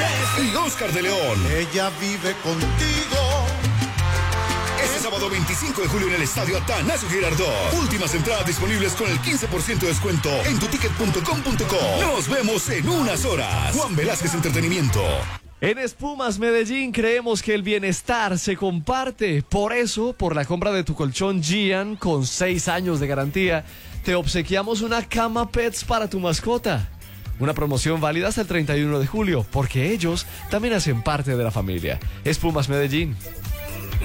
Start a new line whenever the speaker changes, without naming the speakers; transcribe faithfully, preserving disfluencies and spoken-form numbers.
y Oscar de León.
Ella vive contigo.
Este sábado veinticinco de julio en el Estadio Atanasio Girardot. Últimas entradas disponibles con el quince por ciento de descuento en tuticket punto com punto co. Nos vemos en unas horas. Juan Velázquez Entretenimiento.
En Espumas Medellín creemos que el bienestar se comparte. Por eso, por la compra de tu colchón Gian con seis años de garantía, te obsequiamos una cama Pets para tu mascota. Una promoción válida hasta el treinta y uno de julio, porque ellos también hacen parte de la familia. Espumas Medellín.